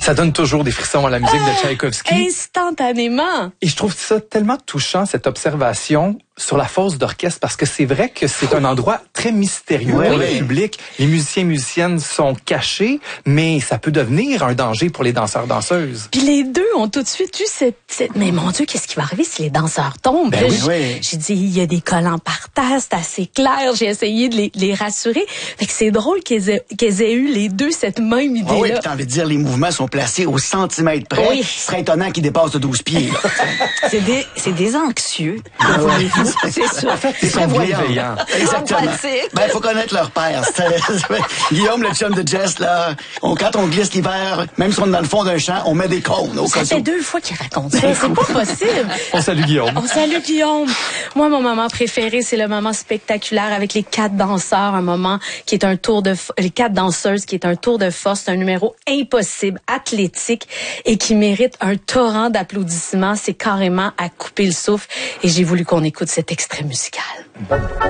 Ça donne toujours des frissons à la musique de Tchaïkovski. Instantanément. Et je trouve ça tellement touchant, cette observation sur la fosse d'orchestre, parce que c'est vrai que c'est un endroit très mystérieux pour le public. Les musiciens et musiciennes sont cachés, mais ça peut devenir un danger pour les danseurs-danseuses. Puis les deux ont tout de suite eu mais mon Dieu, qu'est-ce qui va arriver si les danseurs tombent? Ben J'ai dit, il y a des collants par terre, c'est assez clair. J'ai essayé de les rassurer. Fait que c'est drôle qu'ils aient eu les deux cette même idée-là. Oui, t'as envie de dire, les mouvements sont placés au centimètre près. Oui. Ce serait étonnant qu'ils dépassent de 12 pieds. C'est des anxieux. C'est ça. En fait, ils sont bienveillants. Exactement. Ben, faut connaître leur père. Guillaume, le chum de Jess, là, quand on glisse l'hiver, même si on est dans le fond d'un champ, on met des cônes. Ça fait 2 fois qu'il raconte ça. C'est pas possible. On salue Guillaume. On salue Guillaume. Moi, mon moment préféré, c'est le moment spectaculaire avec les 4 danseurs, un moment qui est un tour de les 4 danseuses, qui est un tour de force, c'est un numéro impossible, athlétique et qui mérite un torrent d'applaudissements. C'est carrément à couper le souffle et j'ai voulu qu'on écoute cet extrait musical.